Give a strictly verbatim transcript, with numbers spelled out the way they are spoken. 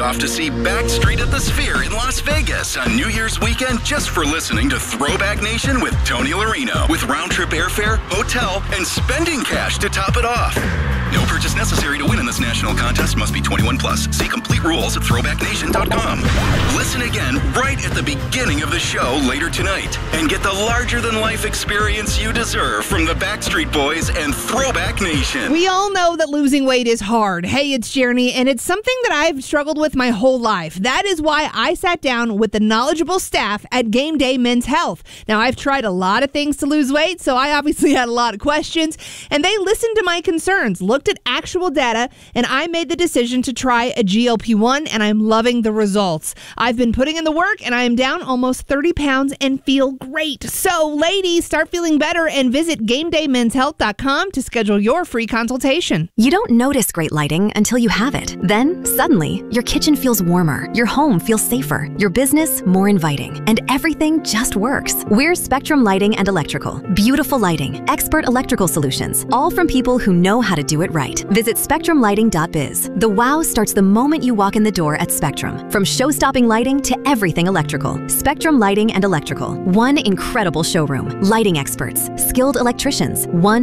off to see Backstreet at the Sphere in Las Vegas on New Year's weekend just for listening to Throwback Nation with Tony Larino. With round-trip airfare, hotel, and spending cash to top it off. No purchase necessary to win in this national contest. Must be twenty-one plus. See complete rules at throwback nation dot com. Listen again right at the beginning of the show later tonight and get the larger-than-life experience you deserve from the Backstreet Boys and Throwback Nation. We all know that losing weight is hard. Hey, it's Jeremy, and it's something that I've struggled with my whole life. That is why I sat down with the knowledgeable staff at Game Day Men's Health. Now, I've tried a lot of things to lose weight, so I obviously had a lot of questions, and they listened to my concerns, looked at actual data, and I made the decision to try a G L P one, and I'm loving the results. I've been putting in the work, and I am down almost thirty pounds and feel great. So, ladies, start feeling better and visit game day men's health dot com to schedule your free consultation. You don't notice great lighting until you have it. Then, suddenly, your kitchen feels warmer, your home feels safer, your business more inviting, and everything just works. We're Spectrum Lighting and Electrical. Beautiful lighting, expert electrical solutions, all from people who know how to do it right. Visit spectrum lighting dot biz. The wow starts the moment you walk in the door at Spectrum. From show-stopping lighting to everything electrical. Spectrum Lighting and Electrical. One incredible showroom. Lighting experts. Skilled electricians. One